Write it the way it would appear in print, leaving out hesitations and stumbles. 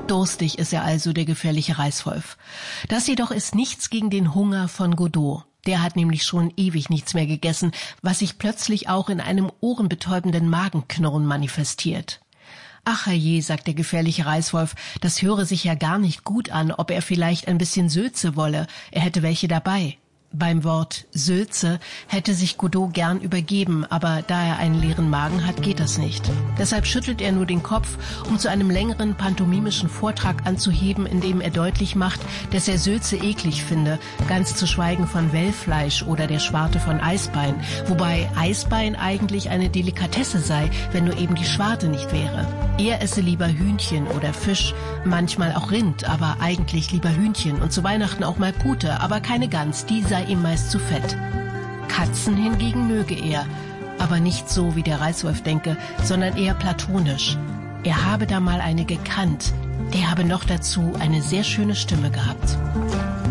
Durstig ist er also, der gefährliche Reißwolf. Das jedoch ist nichts gegen den Hunger von Godot. Der hat nämlich schon ewig nichts mehr gegessen, was sich plötzlich auch in einem ohrenbetäubenden Magenknurren manifestiert. »Ach herrje«, sagt der gefährliche Reißwolf, »das höre sich ja gar nicht gut an, ob er vielleicht ein bisschen Sülze wolle, er hätte welche dabei.« Beim Wort Sülze hätte sich Godot gern übergeben, aber da er einen leeren Magen hat, geht das nicht. Deshalb schüttelt er nur den Kopf, um zu einem längeren pantomimischen Vortrag anzuheben, in dem er deutlich macht, dass er Sülze eklig finde, ganz zu schweigen von Wellfleisch oder der Schwarte von Eisbein, wobei Eisbein eigentlich eine Delikatesse sei, wenn nur eben die Schwarte nicht wäre. Er esse lieber Hühnchen oder Fisch, manchmal auch Rind, aber eigentlich lieber Hühnchen und zu Weihnachten auch mal Pute, aber keine Gans, die sei ihm meist zu fett. Katzen hingegen möge er, aber nicht so, wie der Reißwolf denke, sondern eher platonisch. Er habe da mal eine gekannt, der habe noch dazu eine sehr schöne Stimme gehabt.